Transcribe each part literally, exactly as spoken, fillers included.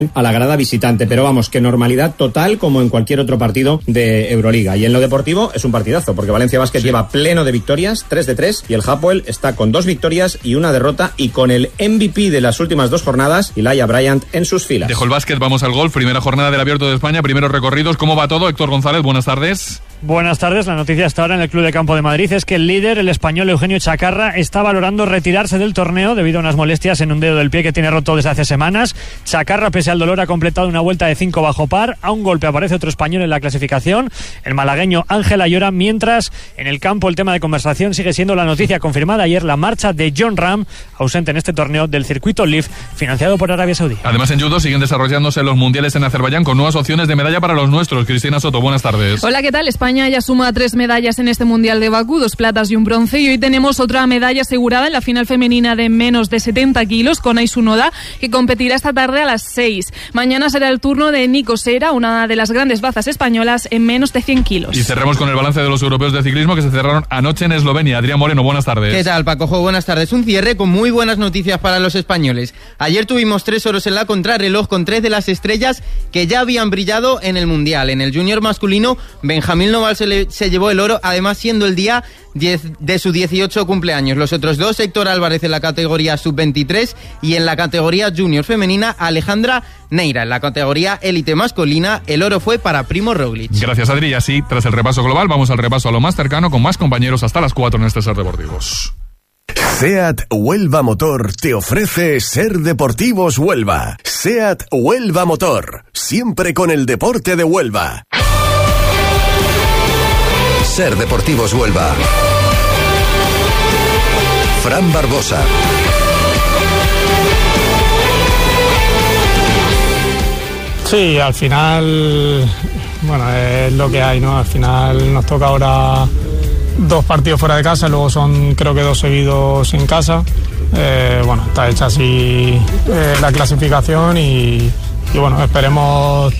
a la grada visitante, pero vamos, que normalidad total como en cualquier otro partido de Euroliga. Y en lo deportivo es un partidazo, porque Valencia Basket sí. lleva pleno de victorias, tres de tres, y el Hapoel está con dos victorias y una derrota, y con el M V P de las últimas dos jornadas, Elijah Bryant, en sus filas. Dejo el básquet, vamos al golf, primera jornada del Abierto de España, primeros recorridos. ¿Cómo va todo? Héctor González, buenas tardes. Buenas tardes. La noticia hasta ahora en el Club de Campo de Madrid es que el líder, el español Eugenio Chacarra, está valorando retirarse del torneo debido a unas molestias en un dedo del pie que tiene roto desde hace semanas. Chacarra, pese al dolor, ha completado una vuelta de cinco bajo par. A un golpe aparece otro español en la clasificación, el malagueño Ángel Ayora, mientras en el campo el tema de conversación sigue siendo la noticia confirmada ayer, la marcha de Jon Rahm, ausente en este torneo del circuito L I V, financiado por Arabia Saudí. Además, en judo siguen desarrollándose los mundiales en Azerbaiyán con nuevas opciones de medalla para los nuestros. Cristina Soto, buenas tardes. Hola, ¿qué tal? España ya suma tres medallas en este Mundial de Bakú, dos platas y un bronce, y hoy tenemos otra medalla asegurada en la final femenina de menos de setenta kilos con Aisu Noda, que competirá esta tarde a las seis. Mañana será el turno de Nico Sera, una de las grandes bazas españolas en menos de cien kilos. Y cerremos con el balance de los europeos de ciclismo que se cerraron anoche en Eslovenia. Adrián Moreno, buenas tardes. ¿Qué tal, Paco? Buenas tardes. Un cierre con muy buenas noticias para los españoles. Ayer tuvimos tres oros en la contrarreloj con tres de las estrellas que ya habían brillado en el Mundial. En el junior masculino, Benjamín Noval se, le, se llevó el oro, además siendo el día diez de su dieciocho cumpleaños. Los otros dos, Héctor Álvarez en la categoría sub veintitrés y en la categoría junior femenina, Alejandra Neira. En la categoría élite masculina, el oro fue para Primo Roglic. Gracias, Adri. Y así, tras el repaso global, vamos al repaso a lo más cercano con más compañeros hasta las cuatro en este Ser Deportivos. SEAT Huelva Motor te ofrece Ser Deportivos Huelva. SEAT Huelva Motor, siempre con el deporte de Huelva. Ser Deportivos Huelva. Fran Barbosa. Sí, al final, bueno, es lo que hay, ¿no? Al final nos toca ahora dos partidos fuera de casa, luego son creo que dos seguidos en casa. Eh, bueno, está hecha así eh, la clasificación y, y bueno, esperemos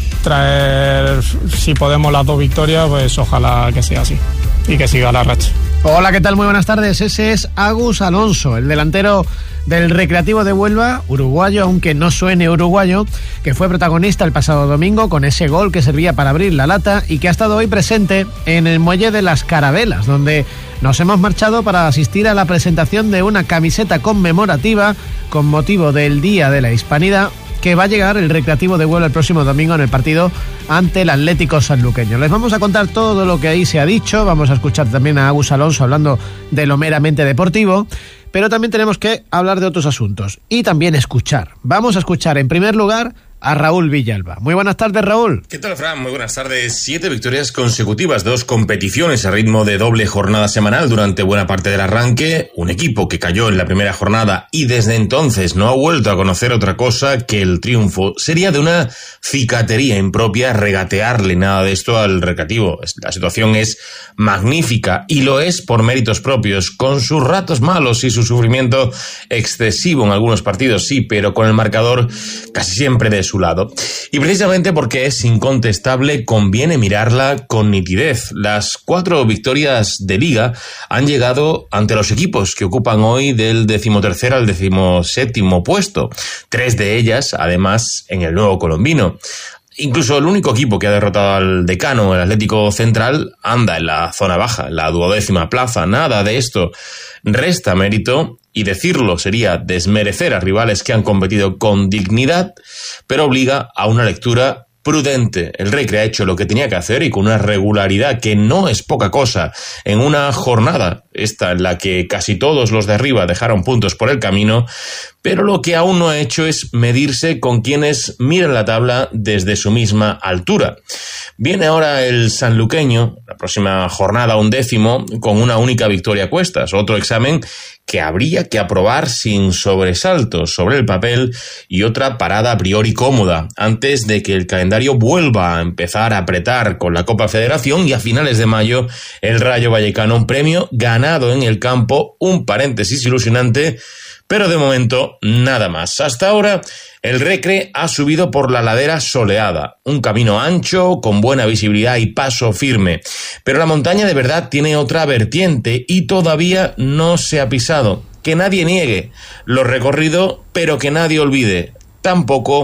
traer, si podemos, las dos victorias, pues ojalá que sea así y que siga la racha. Hola, ¿qué tal? Muy buenas tardes. Ese es Agus Alonso, el delantero del Recreativo de Huelva, uruguayo, aunque no suene uruguayo, que fue protagonista el pasado domingo con ese gol que servía para abrir la lata y que ha estado hoy presente en el Muelle de las Carabelas, donde nos hemos marchado para asistir a la presentación de una camiseta conmemorativa con motivo del Día de la Hispanidad, que va a llegar el Recreativo de Huelva el próximo domingo en el partido ante el Atlético Sanluqueño. Les vamos a contar todo lo que ahí se ha dicho, vamos a escuchar también a Agus Alonso hablando de lo meramente deportivo, pero también tenemos que hablar de otros asuntos y también escuchar. Vamos a escuchar en primer lugar a Raúl Villalba. Muy buenas tardes, Raúl. ¿Qué tal, Fran? Muy buenas tardes. Siete victorias consecutivas, dos competiciones a ritmo de doble jornada semanal durante buena parte del arranque. Un equipo que cayó en la primera jornada y desde entonces no ha vuelto a conocer otra cosa que el triunfo. Sería de una cicatería impropia regatearle nada de esto al Recreativo. La situación es magnífica y lo es por méritos propios, con sus ratos malos y su sufrimiento excesivo en algunos partidos, sí, pero con el marcador casi siempre de su lado. Y precisamente porque es incontestable, conviene mirarla con nitidez. Las cuatro victorias de Liga han llegado ante los equipos que ocupan hoy del decimotercer al decimoséptimo puesto. Tres de ellas, además, en el nuevo colombino. Incluso el único equipo que ha derrotado al decano, el Atlético Central, anda en la zona baja, en la duodécima plaza. Nada de esto resta mérito, y decirlo sería desmerecer a rivales que han competido con dignidad, pero obliga a una lectura prudente. El Recre ha hecho lo que tenía que hacer y con una regularidad que no es poca cosa en una jornada, esta en la que casi todos los de arriba dejaron puntos por el camino, pero lo que aún no ha hecho es medirse con quienes miran la tabla desde su misma altura. Viene ahora el sanluqueño, la próxima jornada un décimo, con una única victoria a cuestas, otro examen que habría que aprobar sin sobresaltos sobre el papel y otra parada a priori cómoda, antes de que el calendario vuelva a empezar a apretar con la Copa Federación y a finales de mayo el Rayo Vallecano, un premio ganado en el campo, un paréntesis ilusionante, pero de momento nada más. Hasta ahora el Recre ha subido por la ladera soleada, un camino ancho, con buena visibilidad y paso firme, pero la montaña de verdad tiene otra vertiente y todavía no se ha pisado. Que nadie niegue lo recorrido, pero que nadie olvide tampoco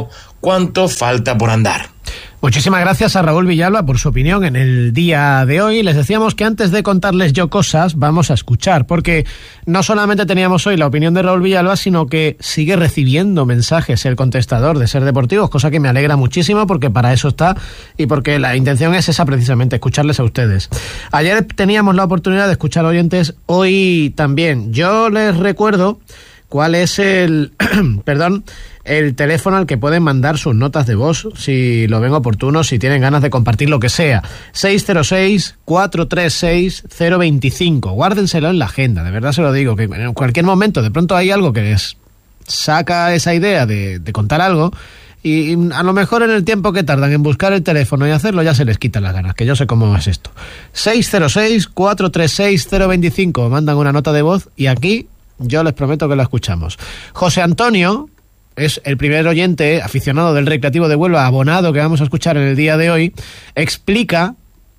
cuánto falta por andar. Muchísimas gracias a Raúl Villalba por su opinión en el día de hoy. Les decíamos que antes de contarles yo cosas, vamos a escuchar, porque no solamente teníamos hoy la opinión de Raúl Villalba, sino que sigue recibiendo mensajes el contestador de Ser Deportivos, cosa que me alegra muchísimo, porque para eso está y porque la intención es esa precisamente, escucharles a ustedes. Ayer teníamos la oportunidad de escuchar oyentes, hoy también. Yo les recuerdo cuál es el perdón el teléfono al que pueden mandar sus notas de voz si lo ven oportuno, si tienen ganas de compartir lo que sea. seis cero seis, cuatro tres seis, cero dos cinco. Guárdenselo en la agenda, de verdad se lo digo, que en cualquier momento de pronto hay algo que les saca esa idea de, de contar algo y, y a lo mejor en el tiempo que tardan en buscar el teléfono y hacerlo ya se les quitan las ganas, que yo sé cómo es esto. seis cero seis, cuatro tres seis, cero dos cinco. Mandan una nota de voz y aquí yo les prometo que la escuchamos. José Antonio es el primer oyente aficionado del Recreativo de Huelva, abonado, que vamos a escuchar en el día de hoy. Explica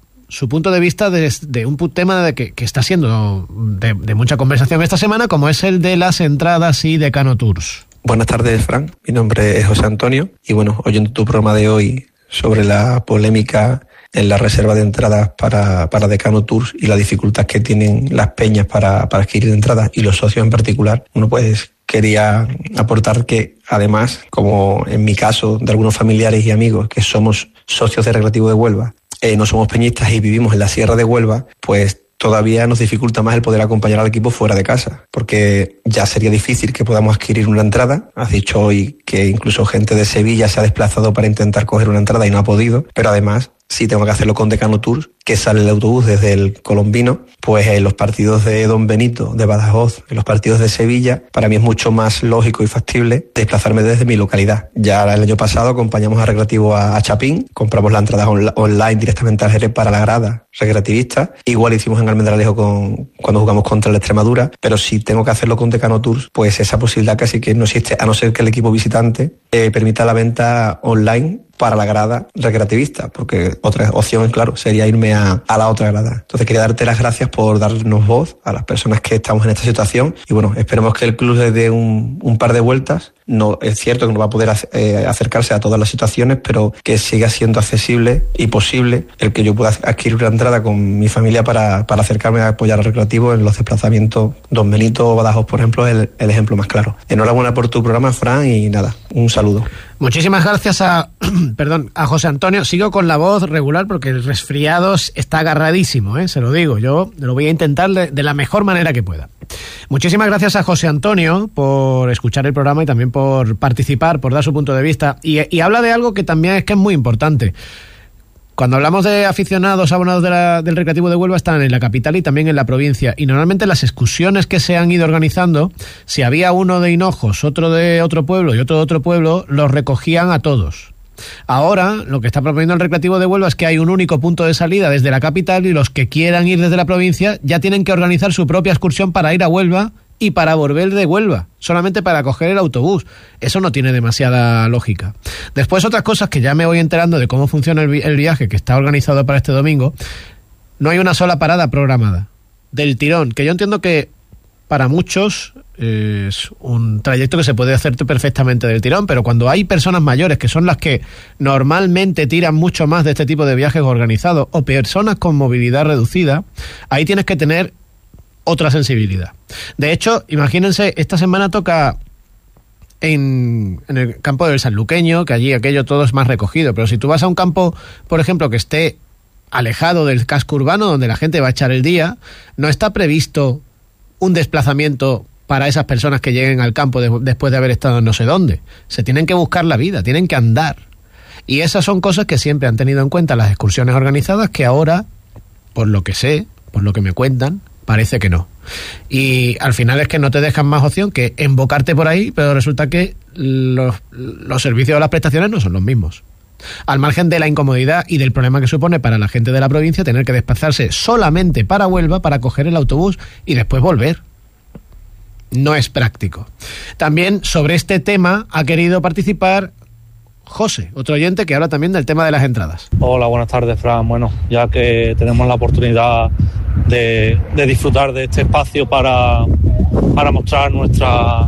su punto de vista de, de un tema de que, que está siendo de, de mucha conversación esta semana, como es el de las entradas y Decano Tours. Buenas tardes, Fran. Mi nombre es José Antonio y bueno, oyendo tu programa de hoy sobre la polémica en la reserva de entradas para, para Decano Tours y la dificultad que tienen las peñas para, para adquirir entradas y los socios en particular, uno pues quería aportar que además, como en mi caso de algunos familiares y amigos que somos socios de Recreativo de Huelva, eh, no somos peñistas y vivimos en la Sierra de Huelva, pues todavía nos dificulta más el poder acompañar al equipo fuera de casa, porque ya sería difícil que podamos adquirir una entrada. Has dicho hoy que incluso gente de Sevilla se ha desplazado para intentar coger una entrada y no ha podido, pero además, si tengo que hacerlo con Decano Tours, que sale el autobús desde el Colombino, pues en los partidos de Don Benito, de Badajoz, en los partidos de Sevilla, para mí es mucho más lógico y factible desplazarme desde mi localidad. Ya el año pasado acompañamos a Recreativo a, a Chapín, compramos la entrada on, online directamente al Jerez para la grada recreativista. Igual hicimos en Almendralejo con, cuando jugamos contra la Extremadura, pero si tengo que hacerlo con Decano Tours, pues esa posibilidad casi que no existe, a no ser que el equipo visitante eh, permita la venta online para la grada recreativista, porque otra opción, claro, sería irme a, a la otra grada. Entonces quería darte las gracias por darnos voz a las personas que estamos en esta situación y bueno, esperemos que el club le dé un, un par de vueltas. No, es cierto que no va a poder eh, acercarse a todas las situaciones, pero que siga siendo accesible y posible el que yo pueda adquirir una entrada con mi familia para, para acercarme a apoyar al Recreativo en los desplazamientos. Don Benito o Badajoz, por ejemplo, es el, el ejemplo más claro. Enhorabuena por tu programa, Fran, y nada, un saludo. Muchísimas gracias a perdón, a José Antonio. Sigo con la voz regular porque el resfriado está agarradísimo, ¿eh? Se lo digo. Yo lo voy a intentar de, de la mejor manera que pueda. Muchísimas gracias a José Antonio por escuchar el programa y también por participar, por dar su punto de vista. Y, y habla de algo que también es que es muy importante. Cuando hablamos de aficionados abonados de la, del Recreativo de Huelva, están en la capital y también en la provincia. Y normalmente las excursiones que se han ido organizando, si había uno de Hinojos, otro de otro pueblo y otro de otro pueblo, los recogían a todos. Ahora, lo que está proponiendo el Recreativo de Huelva es que hay un único punto de salida desde la capital y los que quieran ir desde la provincia ya tienen que organizar su propia excursión para ir a Huelva y para volver de Huelva, solamente para coger el autobús. Eso no tiene demasiada lógica. Después, otras cosas que ya me voy enterando de cómo funciona el, vi- el viaje que está organizado para este domingo. No hay una sola parada programada del tirón, que yo entiendo que para muchos eh, es un trayecto que se puede hacer perfectamente del tirón, pero cuando hay personas mayores, que son las que normalmente tiran mucho más de este tipo de viajes organizados, o personas con movilidad reducida, ahí tienes que tener otra sensibilidad. De hecho, imagínense, esta semana toca en, en el campo del Sanluqueño, que allí aquello todo es más recogido, pero si tú vas a un campo, por ejemplo, que esté alejado del casco urbano, donde la gente va a echar el día, no está previsto un desplazamiento para esas personas que lleguen al campo de, después de haber estado en no sé dónde. Se tienen que buscar la vida, tienen que andar. Y esas son cosas que siempre han tenido en cuenta las excursiones organizadas, que ahora, por lo que sé, por lo que me cuentan, parece que no. Y al final es que no te dejan más opción que embocarte por ahí, pero resulta que los, los servicios o las prestaciones no son los mismos. Al margen de la incomodidad y del problema que supone para la gente de la provincia tener que desplazarse solamente para Huelva para coger el autobús y después volver. No es práctico. También sobre este tema ha querido participar José, otro oyente que habla también del tema de las entradas. Hola, buenas tardes, Fran. Bueno, ya que tenemos la oportunidad de, de disfrutar de este espacio para, para mostrar nuestra,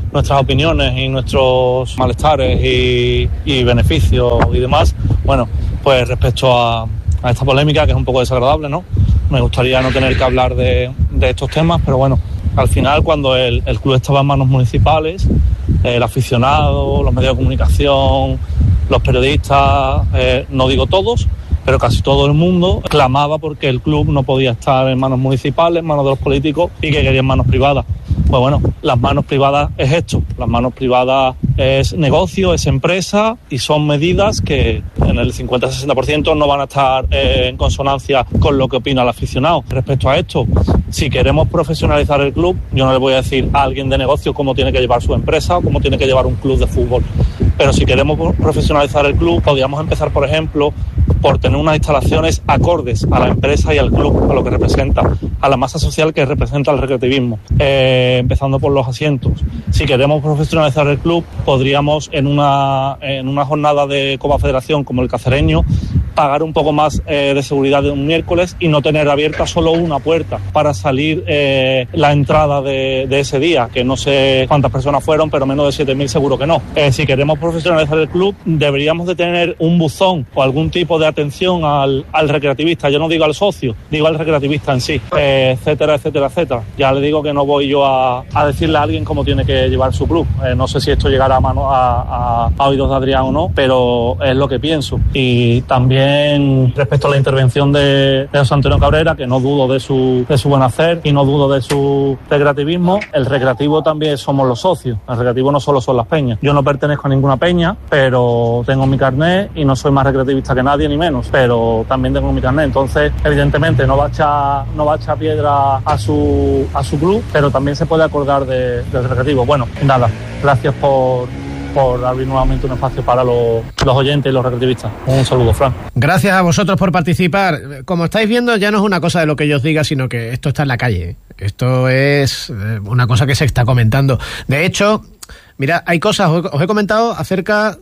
nuestras opiniones y nuestros malestares y, y beneficios y demás. Bueno, pues respecto a, a esta polémica, que es un poco desagradable, ¿no? Me gustaría no tener que hablar de, de estos temas, pero bueno, al final cuando el, el club estaba en manos municipales, el aficionado, los medios de comunicación, los periodistas, eh, no digo todos, pero casi todo el mundo clamaba porque el club no podía estar en manos municipales, en manos de los políticos y que querían manos privadas. Pues bueno, las manos privadas es esto, las manos privadas es negocio, es empresa y son medidas que en el cincuenta a sesenta por ciento no van a estar eh, en consonancia con lo que opina el aficionado. Respecto a esto, si queremos profesionalizar el club, yo no le voy a decir a alguien de negocio cómo tiene que llevar su empresa o cómo tiene que llevar un club de fútbol. Pero si queremos profesionalizar el club, podríamos empezar, por ejemplo, por tener unas instalaciones acordes a la empresa y al club, a lo que representa, a la masa social que representa el recreativismo, eh, empezando por los asientos. Si queremos profesionalizar el club, podríamos en una, en una jornada de Copa Federación como el Cacereño, pagar un poco más eh, de seguridad de un miércoles y no tener abierta solo una puerta para salir eh, la entrada de, de ese día, que no sé cuántas personas fueron, pero menos de siete mil seguro que no. Eh, si queremos profesionalizar el club, deberíamos de tener un buzón o algún tipo de atención al, al recreativista. Yo no digo al socio, digo al recreativista en sí, eh, etcétera, etcétera, etcétera. Ya le digo que no voy yo a, a decirle a alguien cómo tiene que llevar su club. Eh, no sé si esto llegará a, mano, a, a, a oídos de Adrián o no, pero es lo que pienso. Y también respecto a la intervención de, de José Antonio Cabrera, que no dudo de su, de su buen hacer y no dudo de su recreativismo, el recreativo también somos los socios. El recreativo no solo son las peñas. Yo no pertenezco a ninguna peña, pero tengo mi carnet y no soy más recreativista que nadie ni menos, pero también tengo mi carnet. Entonces, evidentemente no va a echar, no va a echar piedra a su, a su club, pero también se puede acordar de, del recreativo. Bueno, nada, gracias por por abrir nuevamente un espacio para los, los oyentes y los recreativistas. Un saludo, Fran. Gracias a vosotros por participar. Como estáis viendo, ya no es una cosa de lo que yo os diga, sino que esto está en la calle. Esto es una cosa que se está comentando. De hecho, mira, hay cosas, os he comentado acerca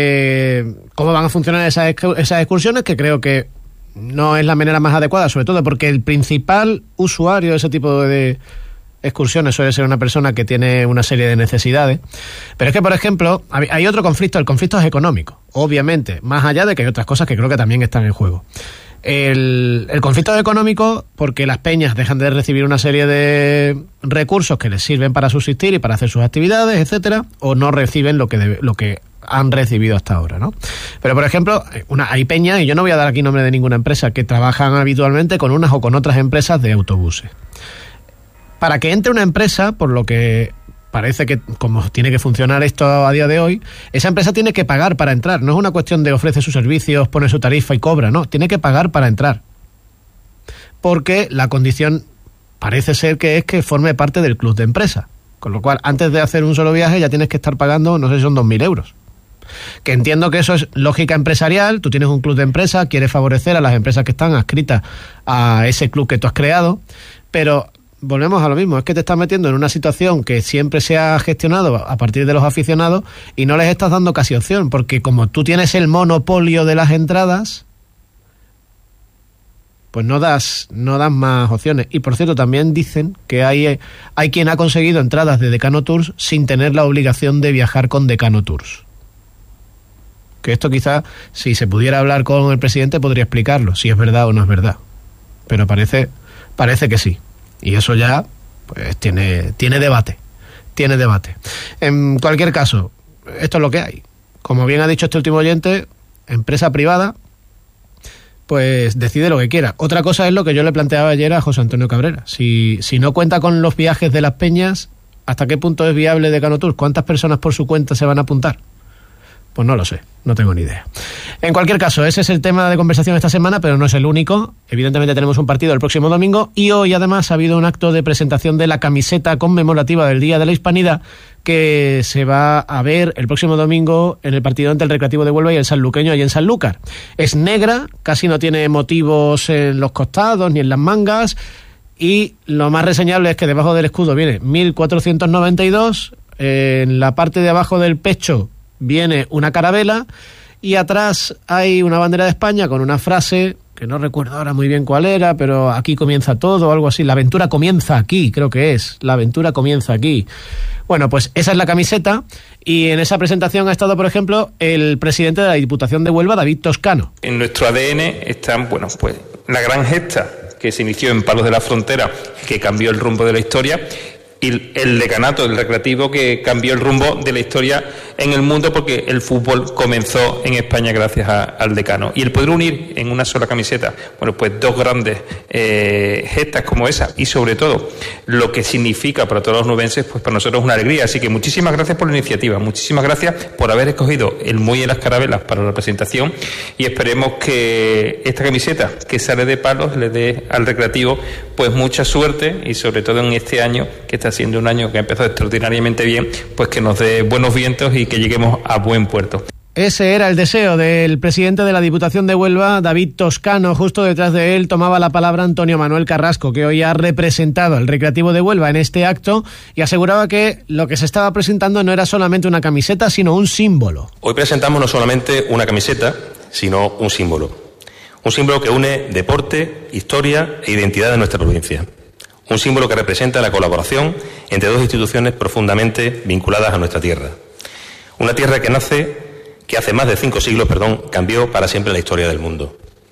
de cómo van a funcionar esas, esas excursiones, que creo que no es la manera más adecuada, sobre todo porque el principal usuario de ese tipo de excursiones suele ser una persona que tiene una serie de necesidades. Pero es que, por ejemplo, hay otro conflicto, el conflicto es económico, obviamente, más allá de que hay otras cosas que creo que también están en juego. El, el conflicto es económico porque las peñas dejan de recibir una serie de recursos que les sirven para subsistir y para hacer sus actividades, etcétera, o no reciben lo que debe, lo que han recibido hasta ahora, ¿no? Pero, por ejemplo, una, hay peñas, y yo no voy a dar aquí nombre de ninguna empresa, que trabajan habitualmente con unas o con otras empresas de autobuses. Para que entre una empresa, por lo que parece que como tiene que funcionar esto a día de hoy, esa empresa tiene que pagar para entrar. No es una cuestión de ofrece sus servicios, pone su tarifa y cobra, no. Tiene que pagar para entrar. Porque la condición parece ser que es que forme parte del club de empresa. Con lo cual, antes de hacer un solo viaje ya tienes que estar pagando, no sé si son dos mil euros. Que entiendo que eso es lógica empresarial. Tú tienes un club de empresa, quieres favorecer a las empresas que están adscritas a ese club que tú has creado, pero volvemos a lo mismo, es que te estás metiendo en una situación que siempre se ha gestionado a partir de los aficionados y no les estás dando casi opción, porque como tú tienes el monopolio de las entradas, pues no das no das más opciones. Y por cierto, también dicen que hay, hay quien ha conseguido entradas de Decano Tours sin tener la obligación de viajar con Decano Tours. Que esto quizás, si se pudiera hablar con el presidente, podría explicarlo, si es verdad o no es verdad. Pero parece, parece que sí. Y eso ya, pues, tiene, tiene debate. Tiene debate. En cualquier caso, esto es lo que hay. Como bien ha dicho este último oyente, empresa privada, pues decide lo que quiera. Otra cosa es lo que yo le planteaba ayer a José Antonio Cabrera. Si, si no cuenta con los viajes de las peñas, ¿hasta qué punto es viable Decano Tours? ¿Cuántas personas por su cuenta se van a apuntar? Pues no lo sé, no tengo ni idea. En cualquier caso, ese es el tema de conversación esta semana, pero no es el único. Evidentemente tenemos un partido el próximo domingo y hoy además ha habido un acto de presentación de la camiseta conmemorativa del Día de la Hispanidad que se va a ver el próximo domingo en el partido entre el Recreativo de Huelva y el Sanluqueño allí en Sanlúcar. Es negra, casi no tiene motivos en los costados ni en las mangas y lo más reseñable es que debajo del escudo viene mil cuatrocientos noventa y dos, en la parte de abajo del pecho viene una carabela y atrás hay una bandera de España con una frase que no recuerdo ahora muy bien cuál era, pero aquí comienza todo, o algo así. La aventura comienza aquí, creo que es. La aventura comienza aquí. Bueno, pues esa es la camiseta, y en esa presentación ha estado, por ejemplo, el presidente de la Diputación de Huelva, David Toscano. En nuestro A D N están, bueno, pues la gran gesta que se inició en Palos de la Frontera, que cambió el rumbo de la historia, y el decanato, el recreativo, que cambió el rumbo de la historia en el mundo, porque el fútbol comenzó en España gracias a, al decano. Y el poder unir en una sola camiseta, bueno, pues dos grandes eh, gestas como esa, y sobre todo lo que significa para todos los nubenses, pues para nosotros es una alegría. Así que muchísimas gracias por la iniciativa, muchísimas gracias por haber escogido el Muelle de las Carabelas para la presentación, y esperemos que esta camiseta que sale de Palos le dé al recreativo pues mucha suerte, y sobre todo en este año, que está siendo un año que ha empezado extraordinariamente bien, pues que nos dé buenos vientos y que lleguemos a buen puerto. Ese era el deseo del presidente de la Diputación de Huelva, David Toscano. Justo detrás de él tomaba la palabra Antonio Manuel Carrasco, que hoy ha representado al Recreativo de Huelva en este acto, y aseguraba que lo que se estaba presentando no era solamente una camiseta, sino un símbolo. Hoy presentamos no solamente una camiseta, sino un símbolo. Un símbolo que une deporte, historia e identidad de nuestra provincia. Un símbolo que representa la colaboración entre dos instituciones profundamente vinculadas a nuestra tierra. Una tierra que nace, que hace más de cinco siglos, perdón, cambió para siempre la historia del mundo.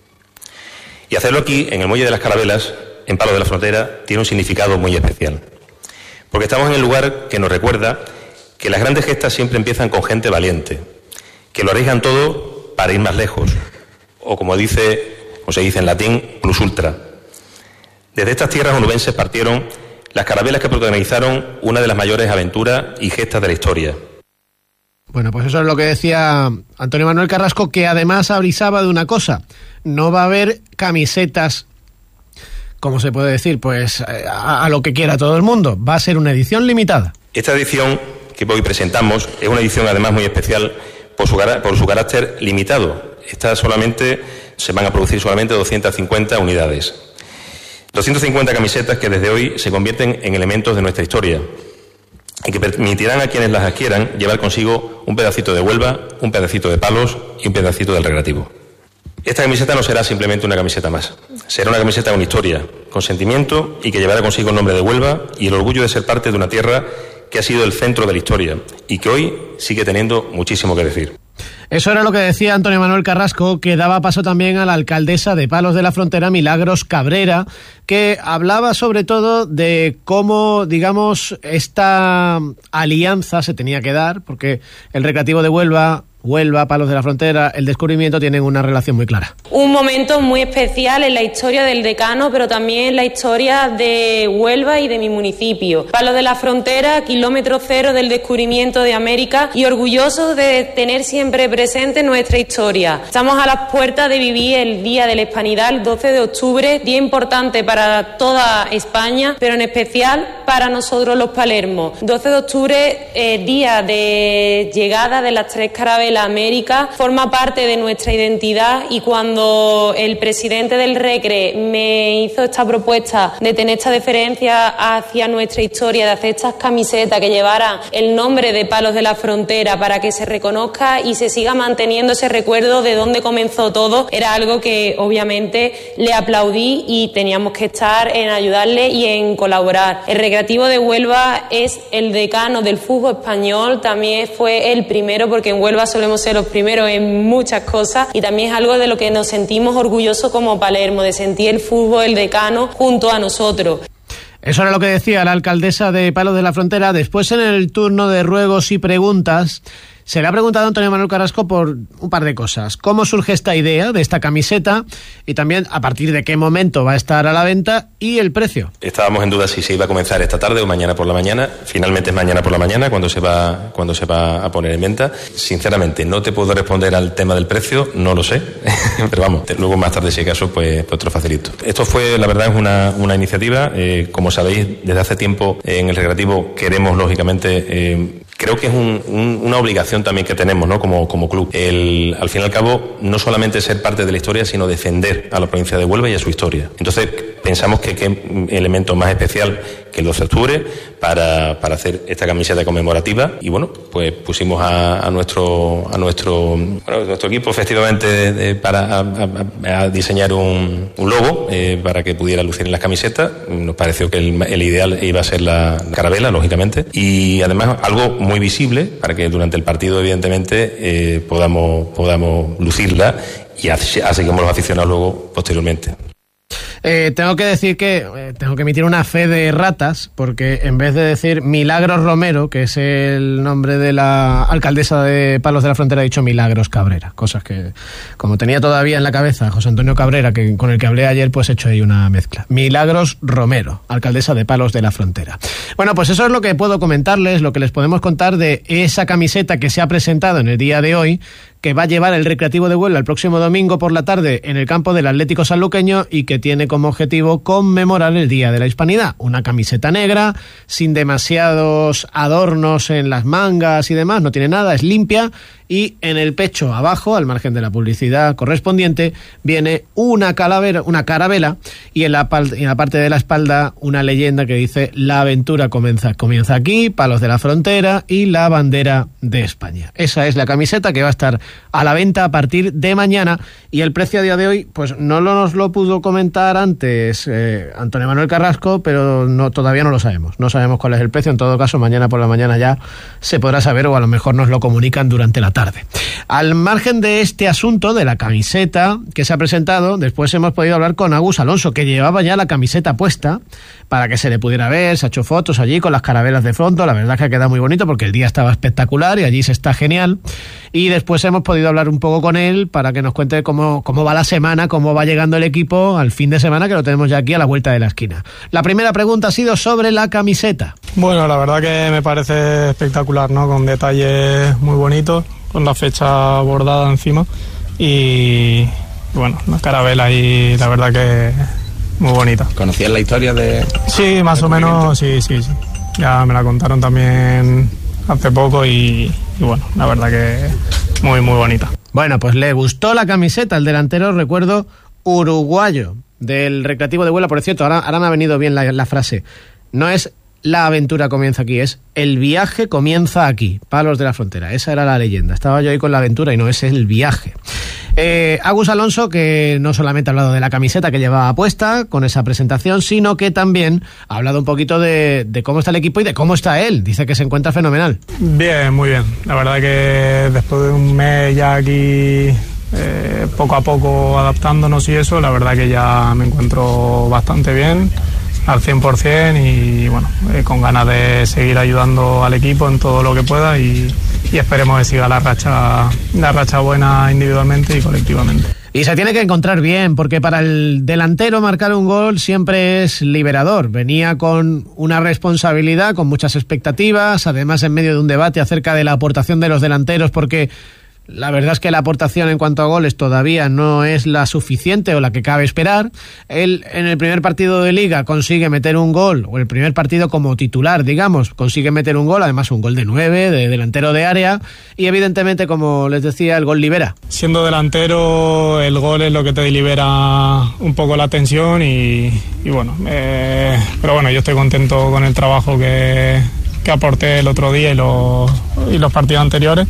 Y hacerlo aquí, en el Muelle de las Carabelas, en Palos de la Frontera, tiene un significado muy especial. Porque estamos en el lugar que nos recuerda que las grandes gestas siempre empiezan con gente valiente, que lo arriesgan todo para ir más lejos, o como dice, o se dice en latín, plus ultra. Desde estas tierras onubenses partieron las carabelas que protagonizaron una de las mayores aventuras y gestas de la historia. Bueno, pues eso es lo que decía Antonio Manuel Carrasco, que además avisaba de una cosa: no va a haber camisetas, ¿cómo se puede decir? Pues a, a lo que quiera todo el mundo. Va a ser una edición limitada. Esta edición que hoy presentamos es una edición además muy especial por su, por su carácter limitado. Esta solamente, se van a producir solamente doscientas cincuenta unidades. doscientas cincuenta camisetas que desde hoy se convierten en elementos de nuestra historia y que permitirán a quienes las adquieran llevar consigo un pedacito de Huelva, un pedacito de Palos y un pedacito del Recreativo. Esta camiseta no será simplemente una camiseta más, será una camiseta con historia, con sentimiento, y que llevará consigo el nombre de Huelva y el orgullo de ser parte de una tierra que ha sido el centro de la historia y que hoy sigue teniendo muchísimo que decir. Eso era lo que decía Antonio Manuel Carrasco, que daba paso también a la alcaldesa de Palos de la Frontera, Milagros Cabrera, que hablaba sobre todo de cómo, digamos, esta alianza se tenía que dar, porque el Recreativo de Huelva, Huelva, Palos de la Frontera, el Descubrimiento tienen una relación muy clara. Un momento muy especial en la historia del decano, pero también en la historia de Huelva y de mi municipio. Palos de la Frontera, kilómetro cero del descubrimiento de América, y orgullosos de tener siempre presente nuestra historia. Estamos a las puertas de vivir el Día de la Hispanidad, el doce de octubre, día importante para toda España, pero en especial para nosotros los palermos. doce de octubre, eh, día de llegada de las tres carabelas a América, forma parte de nuestra identidad, y cuando el presidente del Recre me hizo esta propuesta de tener esta deferencia hacia nuestra historia, de hacer estas camisetas que llevaran el nombre de Palos de la Frontera para que se reconozca y se siga manteniendo ese recuerdo de dónde comenzó todo, era algo que obviamente le aplaudí, y teníamos que estar en ayudarle y en colaborar. El Recreativo de Huelva es el decano del fútbol español, también fue el primero, porque en Huelva solemos ser los primeros en muchas cosas, y también es algo de lo que nos sentimos orgullosos como Palermo, de sentir el fútbol, el decano, junto a nosotros. Eso era lo que decía la alcaldesa de Palos de la Frontera. Después, en el turno de ruegos y preguntas, se le ha preguntado a Antonio Manuel Carrasco por un par de cosas. ¿Cómo surge esta idea de esta camiseta? Y también a partir de qué momento va a estar a la venta, y el precio. Estábamos en duda si se iba a comenzar esta tarde o mañana por la mañana. Finalmente es mañana por la mañana cuando se va, cuando se va a poner en venta. Sinceramente, no te puedo responder al tema del precio, no lo sé. Pero vamos, luego más tarde, si acaso, pues, pues te lo facilito. Esto fue, la verdad, es una, una iniciativa. Eh, como sabéis, desde hace tiempo eh, en el Recreativo queremos, lógicamente, eh, creo que es un, un, una obligación también que tenemos, ¿no? Como, como club. El, al fin y al cabo, no solamente ser parte de la historia, sino defender a la provincia de Huelva y a su historia. Entonces, pensamos que qué elemento más especial que el doce de octubre para, para hacer esta camiseta conmemorativa. Y bueno, pues pusimos a, a nuestro a nuestro bueno, nuestro equipo efectivamente de, de, para a, a, a diseñar un, un logo eh, para que pudiera lucir en las camisetas. Nos pareció que el, el ideal iba a ser la carabela, lógicamente, y además algo muy visible para que durante el partido evidentemente eh, podamos podamos lucirla y así, así como los aficionados luego posteriormente. Eh, tengo que decir que eh, tengo que emitir una fe de ratas, porque en vez de decir Milagros Romero, que es el nombre de la alcaldesa de Palos de la Frontera, he dicho Milagros Cabrera. Cosas que, como tenía todavía en la cabeza José Antonio Cabrera, que con el que hablé ayer, pues he hecho ahí una mezcla. Milagros Romero, alcaldesa de Palos de la Frontera. Bueno, pues eso es lo que puedo comentarles, lo que les podemos contar de esa camiseta que se ha presentado en el día de hoy, que va a llevar el Recreativo de Huelva el próximo domingo por la tarde en el campo del Atlético Sanluqueño y que tiene como objetivo conmemorar el Día de la Hispanidad. Una camiseta negra, sin demasiados adornos en las mangas y demás, no tiene nada, es limpia, y en el pecho abajo, al margen de la publicidad correspondiente, viene una calavera, una carabela, y en la, en la parte de la espalda una leyenda que dice: la aventura comienza, comienza aquí, Palos de la Frontera y la bandera de España. Esa es la camiseta que va a estar a la venta a partir de mañana, y el precio a día de hoy pues no lo, nos lo pudo comentar antes eh, Antonio Manuel Carrasco, pero no, todavía no lo sabemos, no sabemos cuál es el precio. En todo caso, mañana por la mañana ya se podrá saber, o a lo mejor nos lo comunican durante la tarde. Al margen de este asunto de la camiseta que se ha presentado, después hemos podido hablar con Agus Alonso, que llevaba ya la camiseta puesta para que se le pudiera ver, se ha hecho fotos allí con las carabelas de fondo. La verdad es que ha quedado muy bonito porque el día estaba espectacular y allí se está genial. Y después hemos podido hablar un poco con él para que nos cuente cómo, cómo va la semana, cómo va llegando el equipo al fin de semana, que lo tenemos ya aquí a la vuelta de la esquina. La primera pregunta ha sido sobre la camiseta. Bueno, la verdad que me parece espectacular, ¿no? Con detalles muy bonitos, con la fecha bordada encima y bueno, una carabela, y la verdad que muy bonita. ¿Conocías la historia de...? Sí, más o menos, sí, sí, sí. Ya me la contaron también hace poco y, y bueno, la verdad que muy, muy bonita. Bueno, pues le gustó la camiseta, el delantero, recuerdo, uruguayo del Recreativo de Huelva. Por cierto, ahora, ahora me ha venido bien la, la frase. No es la aventura comienza aquí, es el viaje comienza aquí, Palos de la Frontera. Esa era la leyenda. Estaba yo ahí con la aventura y no, es el viaje. Eh, Agus Alonso, que no solamente ha hablado de la camiseta que llevaba puesta con esa presentación, sino que también ha hablado un poquito de, de cómo está el equipo y de cómo está él. Dice que se encuentra fenomenal. Bien, muy bien. La verdad que después de un mes ya aquí, eh, poco a poco adaptándonos y eso, la verdad que ya me encuentro bastante bien, al cien por ciento, y bueno, eh, con ganas de seguir ayudando al equipo en todo lo que pueda, y, y esperemos que siga la racha, la racha buena individualmente y colectivamente. Y se tiene que encontrar bien, porque para el delantero marcar un gol siempre es liberador. Venía con una responsabilidad, con muchas expectativas, además en medio de un debate acerca de la aportación de los delanteros, porque la verdad es que la aportación en cuanto a goles todavía no es la suficiente o la que cabe esperar. Él en el primer partido de Liga consigue meter un gol, o el primer partido como titular, digamos, consigue meter un gol, además un gol de nueve, de delantero de área, y evidentemente, como les decía, el gol libera. Siendo delantero, el gol es lo que te libera un poco la tensión y, y bueno, eh, pero bueno, yo estoy contento con el trabajo que, que aporté el otro día y los, y los partidos anteriores.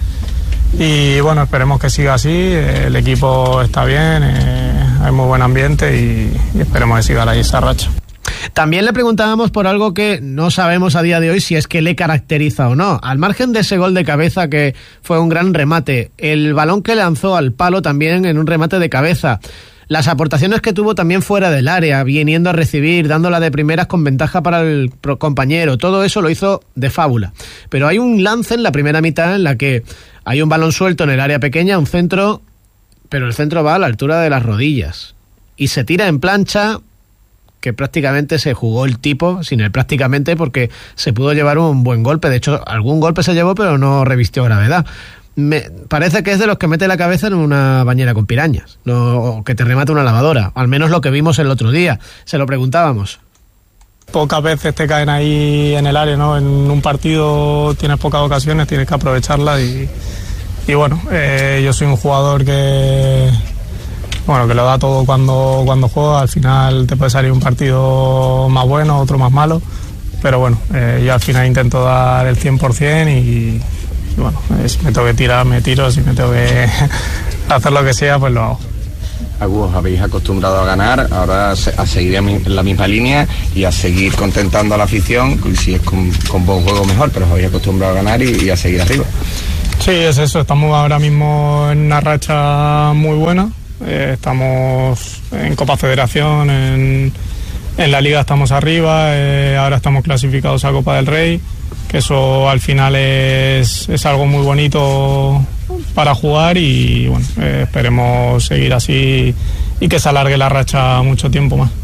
Y bueno, esperemos que siga así, el equipo está bien, eh, hay muy buen ambiente y, y esperemos que siga ahí esa racha. También le preguntábamos por algo que no sabemos a día de hoy si es que le caracteriza o no. Al margen de ese gol de cabeza que fue un gran remate, el balón que lanzó al palo también en un remate de cabeza, las aportaciones que tuvo también fuera del área, viniendo a recibir, dándola de primeras con ventaja para el compañero, todo eso lo hizo de fábula. Pero hay un lance en la primera mitad en la que hay un balón suelto en el área pequeña, un centro, pero el centro va a la altura de las rodillas y se tira en plancha, que prácticamente se jugó el tipo, sin el prácticamente, porque se pudo llevar un buen golpe. De hecho, algún golpe se llevó, pero no revistió gravedad. Me parece que es de los que mete la cabeza en una bañera con pirañas, no, que te remata una lavadora, al menos lo que vimos el otro día. Se lo preguntábamos. Pocas veces te caen ahí en el área, ¿no? En un partido tienes pocas ocasiones, tienes que aprovecharlas y, y bueno, eh, yo soy un jugador que bueno que lo da todo cuando, cuando juega. Al final te puede salir un partido más bueno, otro más malo, pero bueno, eh, yo al final intento dar el cien por ciento y, y bueno, eh, si me tengo que tirar, me tiro, si me tengo que hacer lo que sea, pues lo hago. Agus, os habéis acostumbrado a ganar, ahora a seguir en la misma línea y a seguir contentando a la afición, si es con, con buen juego mejor, pero os habéis acostumbrado a ganar y, y a seguir arriba. Sí, es eso, estamos ahora mismo en una racha muy buena, eh, estamos en Copa Federación, en, en la Liga estamos arriba, eh, ahora estamos clasificados a Copa del Rey, que eso al final es, es algo muy bonito para jugar y bueno, eh, esperemos seguir así y que se alargue la racha mucho tiempo más.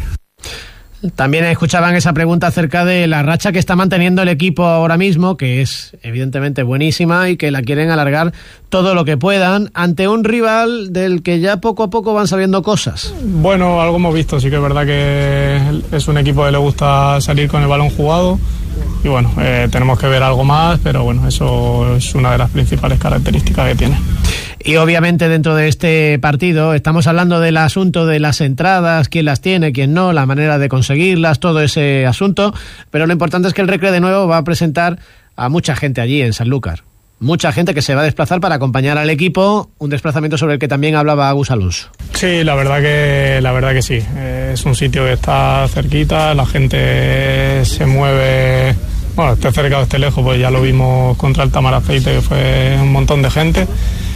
También escuchaban esa pregunta acerca de la racha que está manteniendo el equipo ahora mismo, que es evidentemente buenísima y que la quieren alargar todo lo que puedan ante un rival del que ya poco a poco van sabiendo cosas. Bueno, algo hemos visto, sí que es verdad que es un equipo que le gusta salir con el balón jugado y bueno, eh, tenemos que ver algo más, pero bueno, eso es una de las principales características que tiene. Y obviamente dentro de este partido estamos hablando del asunto de las entradas, quién las tiene, quién no, la manera de conseguirlas, todo ese asunto, pero lo importante es que el Recre de nuevo va a presentar a mucha gente allí en Sanlúcar. Mucha gente que se va a desplazar para acompañar al equipo, un desplazamiento sobre el que también hablaba Agus Alonso. Sí, la verdad que la verdad que sí. Es un sitio que está cerquita, la gente se mueve, bueno, esté cerca o esté lejos, pues ya lo vimos contra el Tamaraceite, que fue un montón de gente.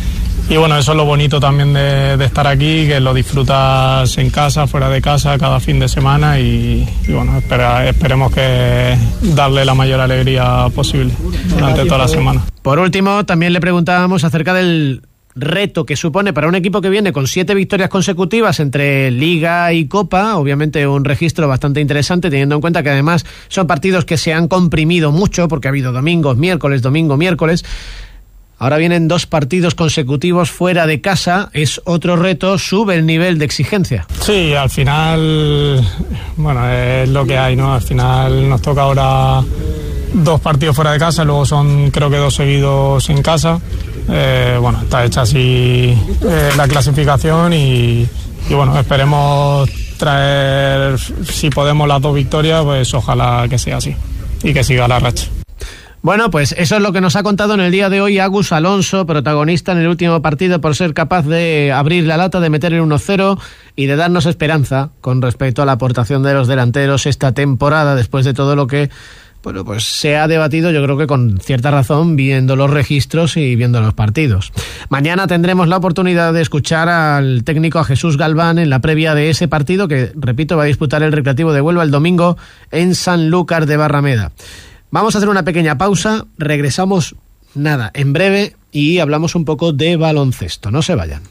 Y bueno, eso es lo bonito también de, de estar aquí, que lo disfrutas en casa, fuera de casa, cada fin de semana y, y bueno, espera, esperemos que darle la mayor alegría posible durante toda la semana. Por último, también le preguntábamos acerca del reto que supone para un equipo que viene con siete victorias consecutivas entre Liga y Copa, obviamente un registro bastante interesante, teniendo en cuenta que además son partidos que se han comprimido mucho, porque ha habido domingos, miércoles, domingo, miércoles. Ahora vienen dos partidos consecutivos fuera de casa, es otro reto, sube el nivel de exigencia. Sí, al final, bueno, es lo que hay, ¿no? Al final nos toca ahora dos partidos fuera de casa, luego son creo que dos seguidos en casa. Eh, bueno, está hecha así eh, la clasificación y, y bueno, esperemos traer, si podemos, las dos victorias, pues ojalá que sea así y que siga la racha. Bueno, pues eso es lo que nos ha contado en el día de hoy Agus Alonso, protagonista en el último partido por ser capaz de abrir la lata, de meter el uno cero y de darnos esperanza con respecto a la aportación de los delanteros esta temporada, después de todo lo que bueno, pues se ha debatido, yo creo que con cierta razón, viendo los registros y viendo los partidos. Mañana tendremos la oportunidad de escuchar al técnico, a Jesús Galván, en la previa de ese partido que, repito, va a disputar el Recreativo de Huelva el domingo en Sanlúcar de Barrameda. Vamos a hacer una pequeña pausa, regresamos, nada, en breve y hablamos un poco de baloncesto. No se vayan.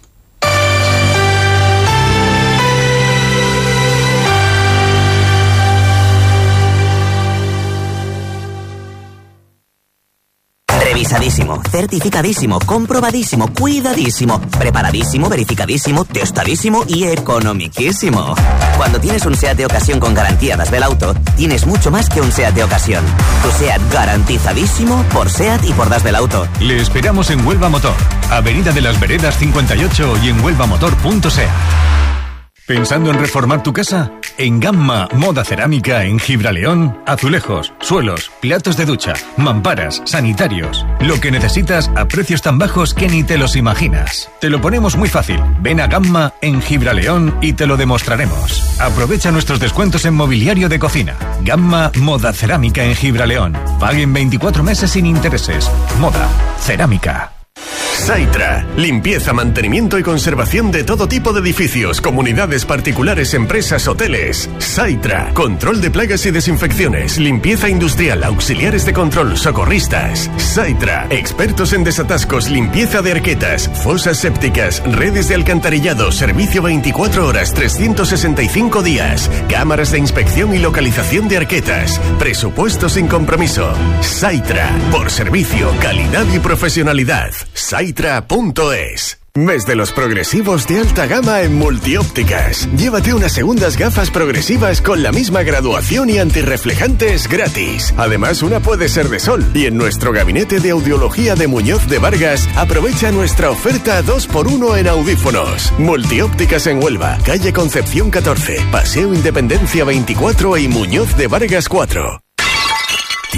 Revisadísimo, certificadísimo, comprobadísimo, cuidadísimo, preparadísimo, verificadísimo, testadísimo y economiquísimo. Cuando tienes un SEAT de ocasión con garantía Das Belauto, tienes mucho más que un SEAT de ocasión. Tu SEAT garantizadísimo por SEAT y por Das Belauto. Le esperamos en Huelva Motor, Avenida de las Veredas cincuenta y ocho y en huelva motor punto sea. ¿Pensando en reformar tu casa? En Gamma Moda Cerámica en Gibraleón, azulejos, suelos, platos de ducha, mamparas, sanitarios. Lo que necesitas a precios tan bajos que ni te los imaginas. Te lo ponemos muy fácil. Ven a Gamma en Gibraleón y te lo demostraremos. Aprovecha nuestros descuentos en mobiliario de cocina. Gamma Moda Cerámica en Gibraleón. Paguen veinticuatro meses sin intereses. Moda Cerámica. Saitra, limpieza, mantenimiento y conservación de todo tipo de edificios, comunidades particulares, empresas, hoteles. Saitra, control de plagas y desinfecciones, limpieza industrial, auxiliares de control, socorristas. Saitra, expertos en desatascos, limpieza de arquetas, fosas sépticas, redes de alcantarillado, servicio veinticuatro horas, trescientos sesenta y cinco días, cámaras de inspección y localización de arquetas, presupuesto sin compromiso. Saitra, por servicio, calidad y profesionalidad. Saitra punto es. Mes de los progresivos de alta gama en Multiópticas. Llévate unas segundas gafas progresivas con la misma graduación y antirreflejantes gratis. Además, una puede ser de sol. Y en nuestro gabinete de audiología de Muñoz de Vargas, aprovecha nuestra oferta dos por uno en audífonos. Multiópticas en Huelva, calle Concepción catorce, Paseo Independencia veinticuatro y Muñoz de Vargas cuatro.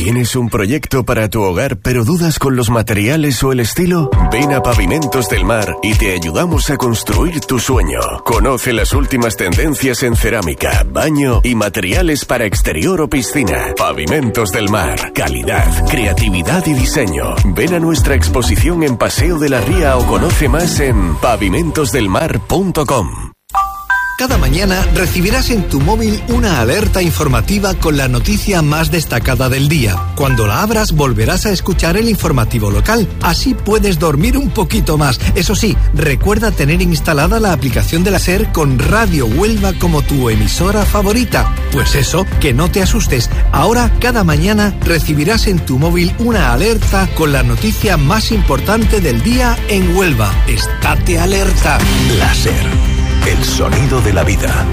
¿Tienes un proyecto para tu hogar pero dudas con los materiales o el estilo? Ven a Pavimentos del Mar y te ayudamos a construir tu sueño. Conoce las últimas tendencias en cerámica, baño y materiales para exterior o piscina. Pavimentos del Mar. Calidad, creatividad y diseño. Ven a nuestra exposición en Paseo de la Ría o conoce más en pavimentos del mar punto com. Cada mañana recibirás en tu móvil una alerta informativa con la noticia más destacada del día. Cuando la abras volverás a escuchar el informativo local. Así puedes dormir un poquito más. Eso sí, recuerda tener instalada la aplicación de la SER con Radio Huelva como tu emisora favorita. Pues eso, que no te asustes. Ahora, cada mañana recibirás en tu móvil una alerta con la noticia más importante del día en Huelva. Estate alerta. La SER. El sonido de la vida.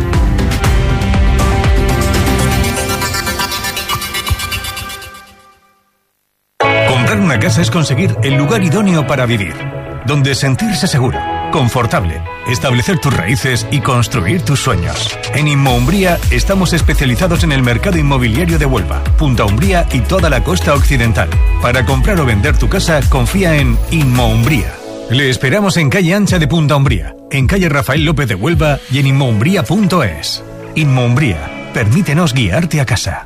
Comprar una casa es conseguir el lugar idóneo para vivir, donde sentirse seguro, confortable, establecer tus raíces y construir tus sueños. En Inmoumbría estamos especializados en el mercado inmobiliario de Huelva, Punta Umbría y toda la costa occidental. Para comprar o vender tu casa, confía en Inmoumbría. Le esperamos en calle Ancha de Punta Umbría, en calle Rafael López de Huelva y en inmoumbría punto es. Inmoumbría, permítenos guiarte a casa.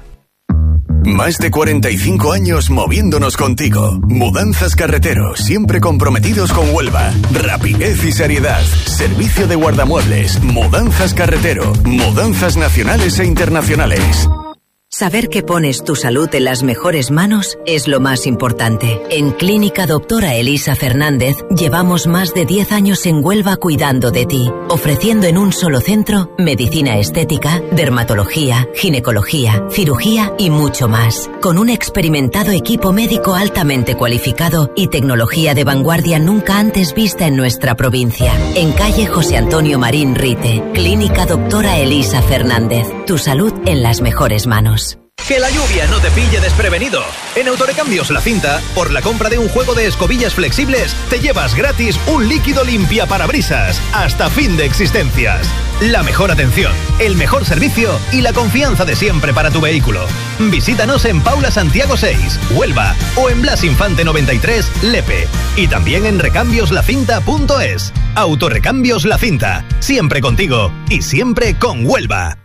Más de cuarenta y cinco años moviéndonos contigo. Mudanzas Carretero, siempre comprometidos con Huelva. Rapidez y seriedad. Servicio de guardamuebles. Mudanzas Carretero. Mudanzas nacionales e internacionales. Saber que pones tu salud en las mejores manos es lo más importante. En Clínica Doctora Elisa Fernández llevamos más de diez años en Huelva cuidando de ti, ofreciendo en un solo centro medicina estética, dermatología, ginecología, cirugía y mucho más. Con un experimentado equipo médico altamente cualificado y tecnología de vanguardia nunca antes vista en nuestra provincia. En calle José Antonio Marín Rite, Clínica Doctora Elisa Fernández. Tu salud en las mejores manos. Que la lluvia no te pille desprevenido. En Autorecambios La Cinta, por la compra de un juego de escobillas flexibles, te llevas gratis un líquido limpia parabrisas hasta fin de existencias. La mejor atención, el mejor servicio y la confianza de siempre para tu vehículo. Visítanos en Paula Santiago seis, Huelva, o en Blas Infante noventa y tres, Lepe. Y también en recambios la cinta punto es. Autorecambios La Cinta, siempre contigo y siempre con Huelva.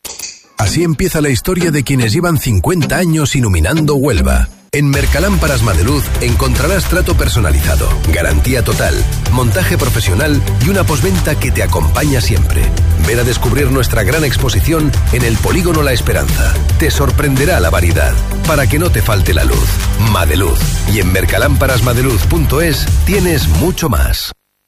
Así empieza la historia de quienes llevan cincuenta años iluminando Huelva. En Mercalámparas Madeluz encontrarás trato personalizado, garantía total, montaje profesional y una postventa que te acompaña siempre. Ven a descubrir nuestra gran exposición en el Polígono La Esperanza. Te sorprenderá la variedad, para que no te falte la luz. Madeluz. Y en mercalámparas madeluz punto es tienes mucho más.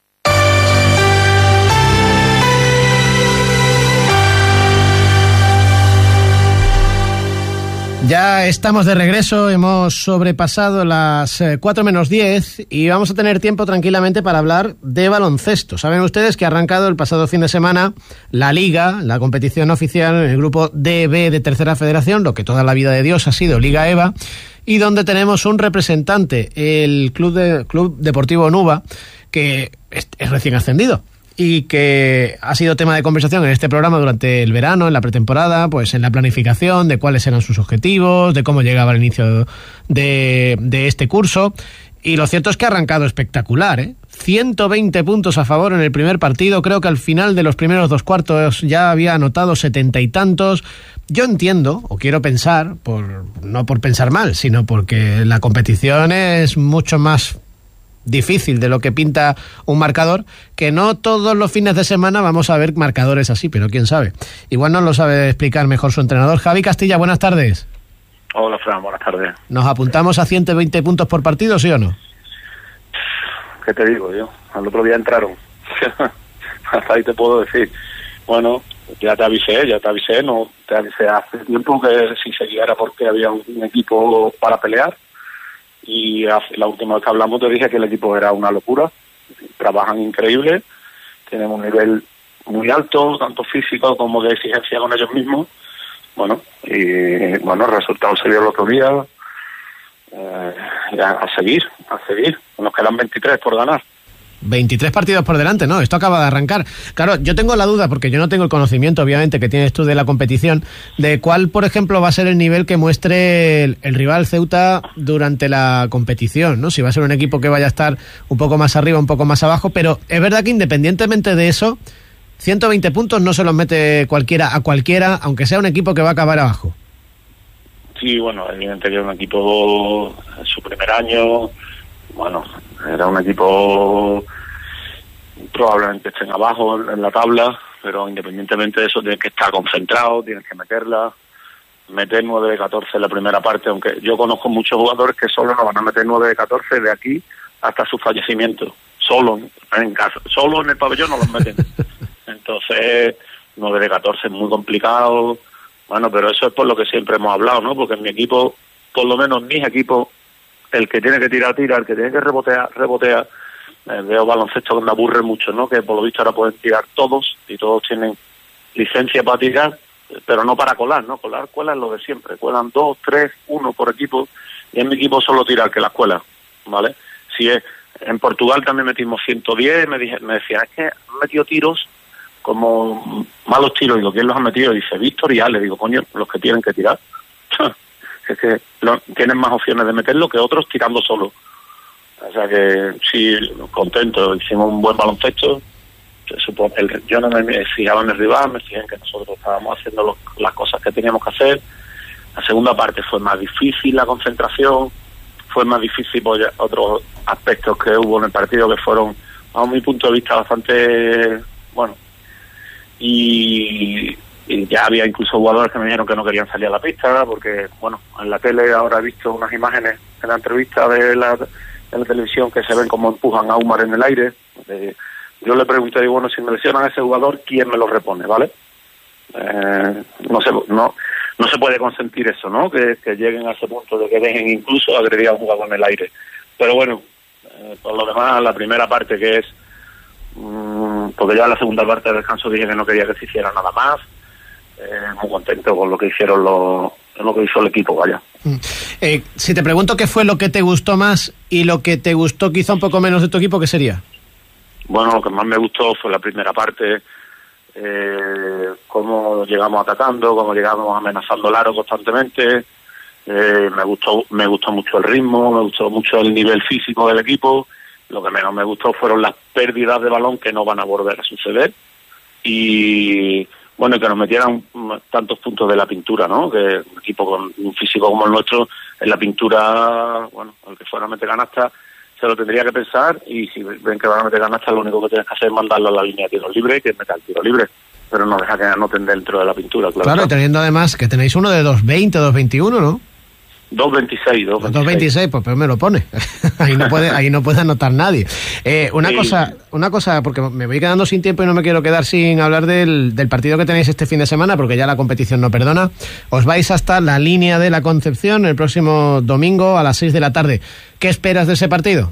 Ya estamos de regreso, hemos sobrepasado las cuatro menos diez y vamos a tener tiempo tranquilamente para hablar de baloncesto. Saben ustedes que ha arrancado el pasado fin de semana la Liga, la competición oficial en el grupo D B de Tercera Federación, lo que toda la vida de Dios ha sido Liga EVA, y donde tenemos un representante, el Club, de, Club Deportivo Nuba, que es, es recién ascendido. Y que ha sido tema de conversación en este programa durante el verano, en la pretemporada, pues en la planificación de cuáles eran sus objetivos, de cómo llegaba el inicio de, de este curso. Y lo cierto es que ha arrancado espectacular, ¿eh? ciento veinte puntos a favor en el primer partido. Creo que al final de los primeros dos cuartos ya había anotado setenta y tantos. Yo entiendo, o quiero pensar, por no por pensar mal, sino porque la competición es mucho más difícil de lo que pinta un marcador, que no todos los fines de semana vamos a ver marcadores así, pero quién sabe. Igual nos lo sabe explicar mejor su entrenador. Javi Castilla, buenas tardes. Hola, Fran, buenas tardes. ¿Nos apuntamos a ciento veinte puntos por partido, sí o no? ¿Qué te digo yo? Al otro día entraron. Hasta ahí te puedo decir. Bueno, ya te avisé, ya te avisé, no te avisé hace tiempo que si seguía era porque había un, un equipo para pelear. Y la última vez que hablamos te dije que el equipo era una locura, trabajan increíble, tienen un nivel muy alto, tanto físico como de exigencia con ellos mismos. Bueno, y bueno, el resultado se dio el otro día, eh, a, a seguir, a seguir, nos quedan veintitrés por ganar. veintitrés partidos por delante, ¿no? Esto acaba de arrancar. Claro, yo tengo la duda, porque yo no tengo el conocimiento, obviamente, que tienes tú de la competición, de cuál, por ejemplo, va a ser el nivel que muestre el, el rival Ceuta durante la competición, ¿no? Si va a ser un equipo que vaya a estar un poco más arriba, un poco más abajo, pero es verdad que independientemente de eso, ciento veinte puntos no se los mete cualquiera a cualquiera, aunque sea un equipo que va a acabar abajo. Sí, bueno, evidente que es un equipo en su primer año, bueno, era un equipo probablemente estén abajo en la tabla, pero independientemente de eso tienes que estar concentrado, tienes que meterla, meter nueve de catorce en la primera parte, aunque yo conozco muchos jugadores que solo no van a meter nueve de catorce de aquí hasta su fallecimiento, solo en casa, solo en el pabellón no los meten. Entonces, nueve de catorce es muy complicado, bueno, pero eso es por lo que siempre hemos hablado, ¿no? Porque en mi equipo, por lo menos en mis equipos, el que tiene que tirar, tira, el que tiene que rebotear, rebotea. Eh, veo baloncesto que me aburre mucho, ¿no? Que por lo visto ahora pueden tirar todos y todos tienen licencia para tirar, pero no para colar, ¿no? Colar, cuelan lo de siempre. Cuelan dos, tres, uno por equipo, y en mi equipo solo tirar que la escuela, ¿vale? Si es, en Portugal también metimos ciento diez, me, dije, me decían, es que han metido tiros como malos tiros. Digo, ¿quién los ha metido? Y dice, Víctor y Ale. Digo, coño, los que tienen que tirar. Es que lo, tienen más opciones de meterlo que otros tirando solo. O sea que sí, contento, hicimos un buen baloncesto. Supongo, el, yo no me fijaba en el rival, me fijé en que nosotros estábamos haciendo los, las cosas que teníamos que hacer. La segunda parte fue más difícil, la concentración, fue más difícil por otros aspectos que hubo en el partido que fueron, a mi punto de vista, bastante, bueno, y... y ya había incluso jugadores que me dijeron que no querían salir a la pista, porque, bueno, en la tele ahora he visto unas imágenes en la entrevista de la, de la televisión que se ven como empujan a Umar en el aire. Eh, yo le pregunté, digo, bueno, si me lesionan a ese jugador, ¿quién me lo repone, vale? Eh, no se no no se puede consentir eso, ¿no? Que, que lleguen a ese punto de que dejen incluso agredir a un jugador en el aire. Pero bueno, eh, por lo demás, la primera parte que es, mmm, porque ya en la segunda parte del descanso dije que no quería que se hiciera nada más. Eh, muy contento con lo que hicieron los, lo que hizo el equipo, vaya. Eh, si te pregunto qué fue lo que te gustó más y lo que te gustó quizá un poco menos de tu equipo, ¿qué sería? Bueno, lo que más me gustó fue la primera parte, eh, cómo llegamos atacando, cómo llegamos amenazando el aro constantemente. Eh, me gustó, me gustó mucho el ritmo, me gustó mucho el nivel físico del equipo. Lo que menos me gustó fueron las pérdidas de balón que no van a volver a suceder. Y bueno, que nos metieran tantos puntos de la pintura, ¿no? Que un equipo con un físico como el nuestro, en la pintura, bueno, el que fuera a meter canasta, se lo tendría que pensar, y si ven que van a meter canasta, lo único que tienes que hacer es mandarlo a la línea de tiro libre, que es meter el tiro libre, pero no deja que anoten dentro de la pintura, claro. Claro, y teniendo además que tenéis uno de dos veinte, dos veintiuno, ¿no? dos veintiséis, dos veintiséis, pues pero me lo pone. ahí no puede ahí no puede anotar nadie. Eh, una sí. cosa, una cosa porque me voy quedando sin tiempo y no me quiero quedar sin hablar del, del partido que tenéis este fin de semana, porque ya la competición no perdona. Os vais hasta la línea de la Concepción el próximo domingo a las seis de la tarde. ¿Qué esperas de ese partido?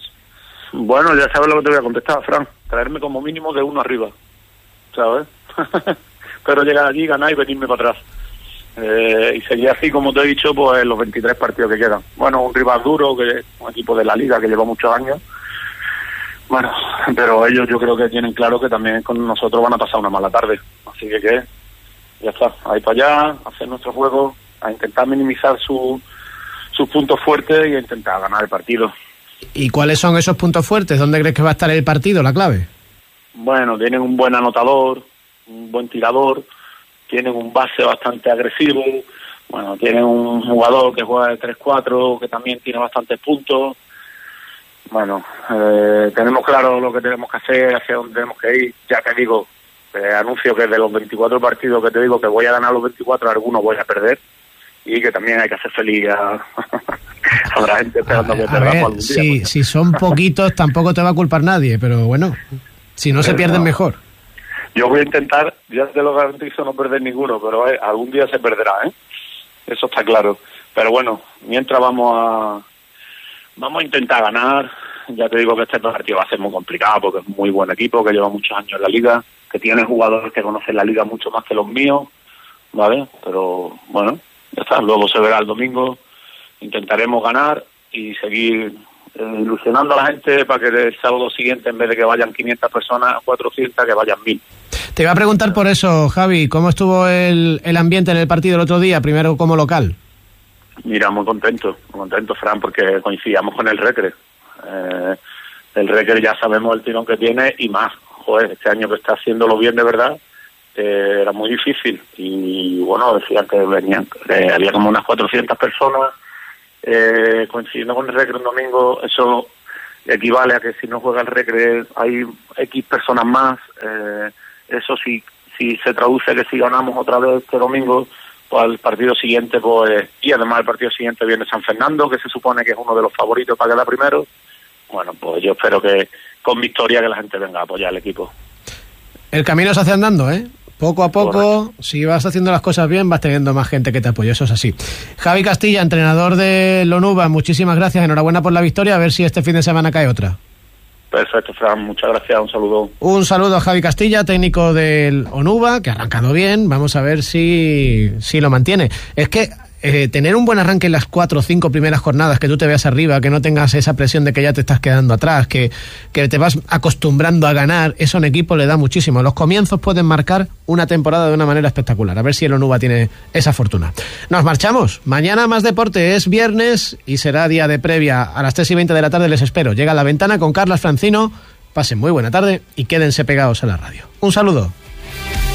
Bueno, ya sabes lo que te voy a contestar, Fran. Traerme como mínimo de uno arriba, ¿sabes? Pero llegar allí, ganar y venirme para atrás. Eh, y seguir así, como te he dicho, pues los veintitrés partidos que quedan. Bueno, un rival duro, que un equipo de la Liga que lleva muchos años. Bueno, pero ellos yo creo que tienen claro que también con nosotros van a pasar una mala tarde. Así que, que ya está, ahí para allá, hacer nuestro juego, a intentar minimizar su, sus puntos fuertes y a intentar ganar el partido. ¿Y cuáles son esos puntos fuertes? ¿Dónde crees que va a estar el partido, la clave? Bueno, tienen un buen anotador, un buen tirador, tienen un base bastante agresivo, bueno, tienen un jugador que juega de tres cuatro, que también tiene bastantes puntos. Bueno, eh, tenemos claro lo que tenemos que hacer, hacia dónde tenemos que ir. Ya te digo, eh, anuncio que de los veinticuatro partidos que te digo que voy a ganar los veinticuatro, algunos voy a perder, y que también hay que hacer feliz a, a la gente esperando a, que perdamos algún día. Si, pues. si son poquitos tampoco te va a culpar nadie, pero bueno, si no pero se pierden no. mejor. Yo voy a intentar, ya te lo garantizo, no perder ninguno, pero eh, algún día se perderá, ¿eh? Eso está claro. Pero bueno, mientras vamos a vamos a intentar ganar. Ya te digo que este partido va a ser muy complicado porque es un muy buen equipo que lleva muchos años en la Liga, que tiene jugadores que conocen la Liga mucho más que los míos, ¿vale? Pero bueno, ya está. Luego se verá el domingo. Intentaremos ganar y seguir eh, ilusionando a la gente para que el sábado siguiente, en vez de que vayan quinientas personas, cuatrocientas, que vayan mil. Te iba a preguntar por eso, Javi, ¿cómo estuvo el, el ambiente en el partido el otro día, primero como local? Mira, muy contento, muy contento, Fran, porque coincidíamos con el Recre. Eh, el Recre ya sabemos el tirón que tiene y más. Joder, este año que está haciéndolo bien de verdad, eh, era muy difícil. Y bueno, decían que venían, que había como unas cuatrocientas personas eh, coincidiendo con el Recre un domingo. Eso equivale a que si no juega el Recre hay X personas más. Eh, eso sí, si se traduce que si ganamos otra vez este domingo, pues al partido siguiente, pues, y además el partido siguiente viene San Fernando, que se supone que es uno de los favoritos para quedar primero. Bueno, pues yo espero que con victoria que la gente venga a apoyar al equipo. El camino se hace andando, ¿eh? Poco a poco, correcto. Si vas haciendo las cosas bien, vas teniendo más gente que te apoye, eso es así. Javi Castilla, entrenador de Onuba, muchísimas gracias, enhorabuena por la victoria, a ver si este fin de semana cae otra. Perfecto, Fran, muchas gracias, un saludo. Un saludo a Javi Castilla, técnico del Onuba, que ha arrancado bien, vamos a ver si, si lo mantiene. Es que eh, tener un buen arranque en las cuatro o cinco primeras jornadas, que tú te veas arriba, que no tengas esa presión de que ya te estás quedando atrás, que, que te vas acostumbrando a ganar, eso a un equipo le da muchísimo. Los comienzos pueden marcar una temporada de una manera espectacular. A ver si el Onuba tiene esa fortuna. Nos marchamos. Mañana más deporte, es viernes y será día de previa. A las tres y veinte de la tarde les espero. Llega a La Ventana con Carlas Francino. Pasen muy buena tarde y quédense pegados a la radio. Un saludo.